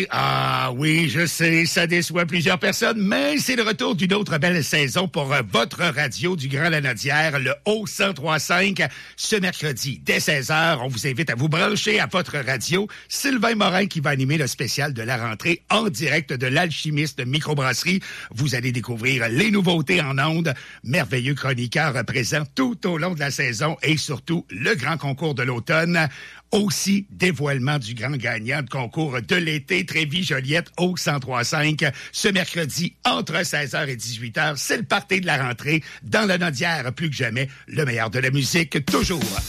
Ah oui, je sais, ça déçoit plusieurs personnes, mais c'est le retour d'une autre belle saison pour votre radio du Grand Lanaudière, le Haut 103.5. Ce mercredi, dès 16h, on vous invite à vous brancher à votre radio. Sylvain Morin qui va animer le spécial de la rentrée en direct de l'Alchimiste Microbrasserie. Vous allez découvrir les nouveautés en ondes, merveilleux chroniqueurs présents tout au long de la saison et surtout le grand concours de l'automne. Aussi, dévoilement du grand gagnant de concours de l'été, Trévis-Joliette au 103.5. Ce mercredi, entre 16h et 18h, c'est le party de la rentrée. Dans la Lanaudière, plus que jamais, le meilleur de la musique, toujours.